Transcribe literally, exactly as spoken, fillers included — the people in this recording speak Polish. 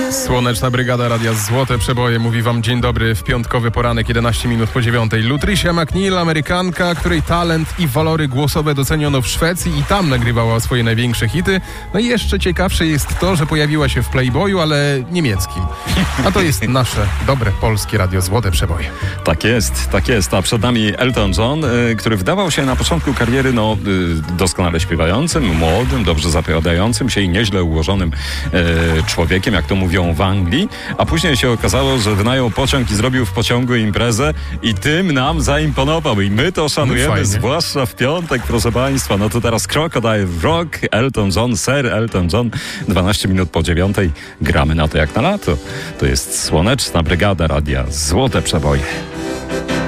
Słoneczna Brygada Radia Złote Przeboje mówi wam dzień dobry w piątkowy poranek, jedenaście minut po dziewiątej. Lutricia McNeil, Amerykanka, której talent i walory głosowe doceniono w Szwecji i tam nagrywała swoje największe hity. No i jeszcze ciekawsze jest to, że pojawiła się w Playboyu, ale niemieckim. A to jest nasze dobre polskie Radio Złote Przeboje. Tak jest, tak jest. A przed nami Elton John, y, który wdawał się na początku kariery no, y, doskonale śpiewającym, młodym, dobrze zapowiadającym się i nieźle ułożonym y, człowiekiem, jak to mówią w Anglii, a później się okazało, że wynajął pociąg i zrobił w pociągu imprezę i tym nam zaimponował i my to szanujemy, no zwłaszcza w piątek, proszę Państwa. No to teraz Crocodile Rock, Elton John, Sir Elton John, dwanaście minut po dziewiątej, gramy na to jak na lato. To jest Słoneczna Brygada Radia Złote Przeboje.